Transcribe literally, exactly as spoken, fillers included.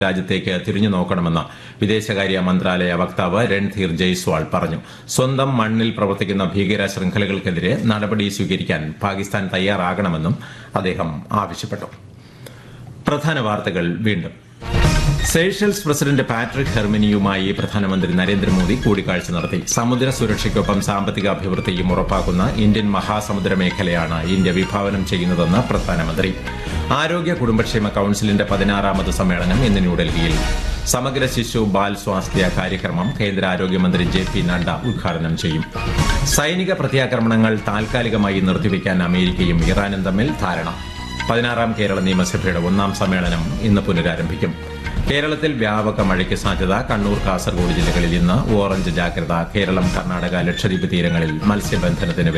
രാജ്യത്തേക്ക് തിരിഞ്ഞു നോക്കണമെന്ന് വിദേശകാര്യ മന്ത്രാലയ വക്താവ് രൺധീർ ജയ്സ്വാൾ പറഞ്ഞു. സ്വന്തം മണ്ണിൽ പ്രവർത്തിക്കുന്ന ഭീകര ശൃംഖലകൾക്കെതിരെ നടപടി സ്വീകരിക്കാൻ പാകിസ്ഥാൻ തയ്യാറാകണമെന്നും അദ്ദേഹം ആവശ്യപ്പെട്ടു. പ്രധാന വാർത്തകൾ വീണ്ടും. സെയ്ഷൽസ് പ്രസിഡന്റ് പാട്രിക് ഹെർമിനിയുമായി പ്രധാനമന്ത്രി നരേന്ദ്രമോദി കൂടിക്കാഴ്ച നടത്തി. സമുദ്ര സുരക്ഷയ്ക്കൊപ്പം സാമ്പത്തിക അഭിവൃദ്ധിയും ഉറപ്പാക്കുന്ന ഇന്ത്യൻ മഹാസമുദ്ര മേഖലയാണ് ഇന്ത്യ വിഭാവനം ചെയ്യുന്നതെന്ന് പ്രധാനമന്ത്രി. ആരോഗ്യ കുടുംബക്ഷേമ കൌൺസിലിന്റെ പതിനാറാമത് സമ്മേളനം ഇന്ന് ന്യൂഡൽഹിയിൽ. സമഗ്ര ശിശു ബാൽ സ്വാസ്ഥ്യ കാര്യക്രമം കേന്ദ്ര ആരോഗ്യമന്ത്രി ജെ പി നഡ്ഡ ഉദ്ഘാടനം ചെയ്യും. സൈനിക പ്രത്യാക്രമണങ്ങൾ താൽക്കാലികമായി നിർത്തിവെക്കാൻ അമേരിക്കയും ഇറാനും തമ്മിൽ ധാരണ. പതിനാറാം കേരള നിയമസഭയുടെ ഒന്നാം സമ്മേളനം ഇന്ന് പുനരാരംഭിക്കും. കേരളത്തിൽ വ്യാപക മഴയ്ക്ക് സാധ്യത. കണ്ണൂർ, കാസർഗോഡ് ജില്ലകളിൽ ഇന്ന് ഓറഞ്ച് ജാഗ്രത. കേരളം, കർണാടക, ലക്ഷദ്വീപ് തീരങ്ങളിൽ മത്സ്യബന്ധനത്തിന്